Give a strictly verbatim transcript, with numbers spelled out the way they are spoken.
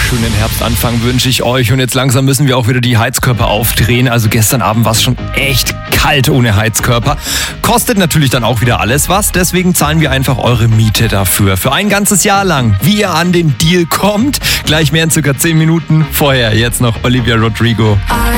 schönen Herbstanfang wünsche ich euch. Und jetzt langsam müssen wir auch wieder die Heizkörper aufdrehen. Also gestern Abend war es schon echt kalt ohne Heizkörper. Kostet natürlich dann auch wieder alles was. Deswegen zahlen wir einfach eure Miete dafür. Für ein ganzes Jahr lang. Wie ihr an den Deal kommt, gleich mehr in circa zehn Minuten. Vorher jetzt noch Olivia Rodrigo.